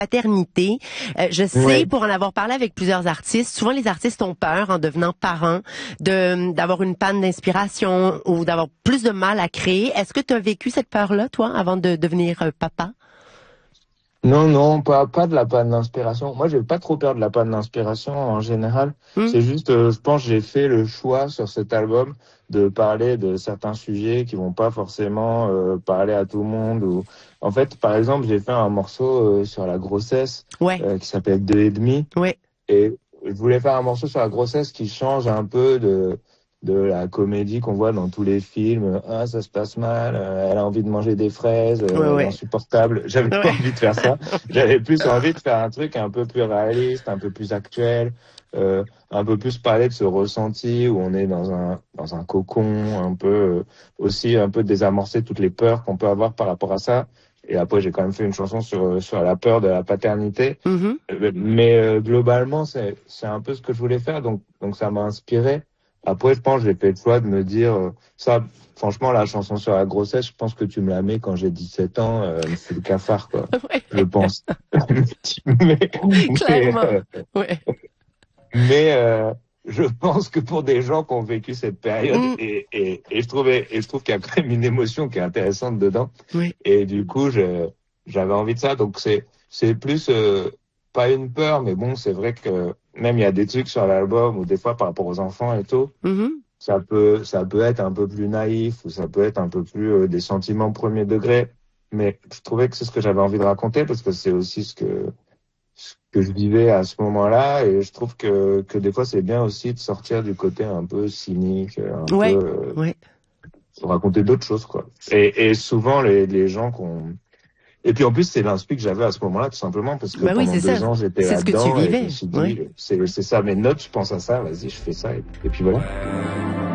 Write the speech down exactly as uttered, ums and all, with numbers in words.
paternité. Euh, je sais, Ouais. pour en avoir parlé avec plusieurs artistes, souvent les artistes ont peur en devenant parents de d'avoir une panne d'inspiration ou d'avoir plus de mal à créer. Est-ce que tu as vécu cette peur-là, toi, avant de devenir euh, papa? Non, non, pas, pas de la panne d'inspiration. Moi, j'ai pas trop peur de la panne d'inspiration en général. Hmm? C'est juste, euh, je pense, que j'ai fait le choix sur cet album de parler de certains sujets qui vont pas forcément euh, parler à tout le monde. Ou, en fait, par exemple, j'ai fait un morceau euh, sur la grossesse Ouais, euh, qui s'appelle Deux et demi, ouais, et je voulais faire un morceau sur la grossesse qui change un peu de de la comédie qu'on voit dans tous les films. Ah, ça se passe mal, euh, elle a envie de manger des fraises, ouais, euh, elle est ouais. insupportable. J'avais pas Ouais. envie de faire ça. J'avais plus envie de faire un truc un peu plus réaliste, un peu plus actuel, euh, un peu plus parler de ce ressenti où on est dans un dans un cocon, un peu euh, aussi un peu désamorcer toutes les peurs qu'on peut avoir par rapport à ça. Et après, j'ai quand même fait une chanson sur euh, sur la peur de la paternité. Mhm. Euh, Mais euh, globalement, c'est c'est un peu ce que je voulais faire, donc donc ça m'a inspiré. Après, je pense, j'ai fait le choix de me dire euh, ça. Franchement, la chanson sur la grossesse, je pense que tu me la mets quand j'ai dix-sept ans, euh, elle me fout le cafard, quoi. Ouais, Je pense. mais mais, clairement. euh, Ouais. mais euh, je pense que pour des gens qui ont vécu cette période, Hmm. et et et je trouvais et je trouve qu'il y a quand même une émotion qui est intéressante dedans. Oui. Et du coup, je, j'avais envie de ça. Donc c'est, c'est plus euh, pas une peur, mais bon, c'est vrai que même il y a des trucs sur l'album ou des fois par rapport aux enfants et tout, Mhm. ça peut, ça peut être un peu plus naïf ou ça peut être un peu plus euh, des sentiments premier degré. Mais je trouvais que c'est ce que j'avais envie de raconter parce que c'est aussi ce que ce que je vivais à ce moment-là. Et je trouve que que des fois c'est bien aussi de sortir du côté un peu cynique, un peu Ouais. euh, Ouais. raconter d'autres choses, quoi. Et, et souvent les les gens qu'on et puis en plus, c'est l'inspi que j'avais à ce moment-là, tout simplement, parce que Ben oui, pendant c'est ça. deux ans, j'étais C'est ce que tu là-dedans et je me vivais. suis Ouais. dit, c'est, c'est ça mes notes, je pense à ça, vas-y, je fais ça, et, et puis voilà.